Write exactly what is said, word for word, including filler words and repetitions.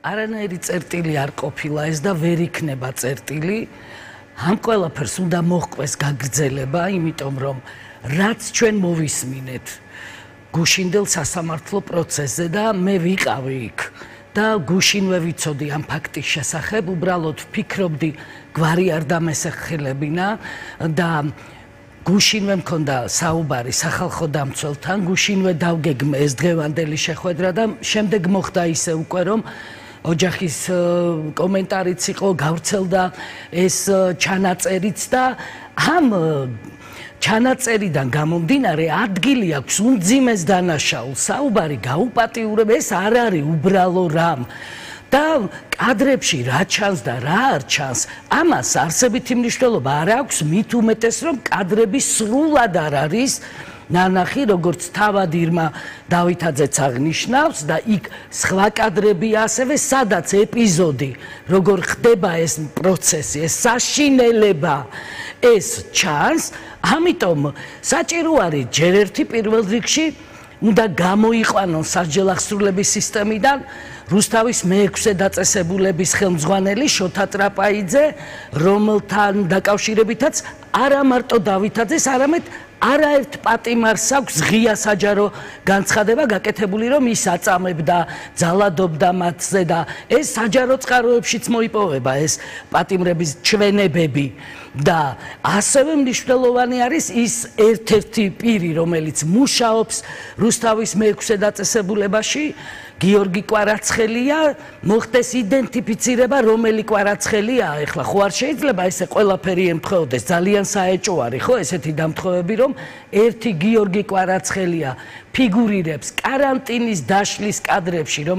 არანაირი წერტილი არ ყოფილა ეს და ვერ იქნება წერტილი. ამ ყველაფერს უნდა მოჰყვეს გაგრძელება, იმიტომ რომ რაც ჩვენ მოვისმინეთ გუშინდელ სასამართლო პროცესზე და მე ვიყავი იქ და გუშინვე ვიცოდი ამ ფაქტის შესახებ, უბრალოდ ვფიქრობდი გვარი არ დამესახელებინა და გუშინვე მქონდა საუბარი სახალხო დამცველთან, გუშინვე დავგეგმე ეს დღევანდელი შეხვედრა და შემდეგ მოხდა ისე უკვე რომ ოჯახის კომენტარიც იყო, გავრცელდა ეს ჩანაწერიც და ამ ჩანაწერიდან გამომდინარე ადგილი აქვს უმძიმეს დანაშაულს, საუბარი გაუპატიურებ, ეს არ არის უბრალო რამ. და კადრებში რა ჩანს და რა არ ჩანს, ამას არსებითი მნიშვნელობა არ აქვს, მით უმეტეს რომ კადრები სრულად არ არის ნანახი, როგორც თავად ირმა დავითაძეც აღნიშნავს და იქ სხვა კადრებია ასევე, სადაც ეპიზოდი, როგორ ხდება ეს პროცესი, ეს საშინელება, ეს ჩანს, ამიტომ საჭირო არის ჯერ ერთი პირველ რიგში უნდა გამოიყვანონ სასჯელ აღსრულების სისტემიდან რუსთავის მეექვსე დაწესებულების ხელმძღვანელი შოთა ტრაპაიძე, რომელთან დაკავშირებითაც არა მარტო დავითაძეს, არამედ არაერთ პატიმარს აქვს ღია საჯარო განცხადება გაკეთებული, რომ ის აწამებდა, ძალადობდა მათზე და ეს საჯარო წყაროებშიც მოიპოვება ეს პატიმრების ჩვენებები და ასევე მნიშვნელოვანი არის ის ერთ-ერთი პირი, რომელიც მუშაობს რუსთავის მეექვსე დაწესებულებაში, გიორგი კვარაცხელია, მოხდეს იდენტიფიცირება, რომელი კვარაცხელია, ეხლა ხო არ შეიძლება ესე ყველაფერი ემთხვეოდეს, ძალიან საეჭო არის, ხო, ესეთი დამთხოვები, რომ ერთი გიორგი კვარაცხელია ფიგურირებს კარანტინის დაშლის კადრებში,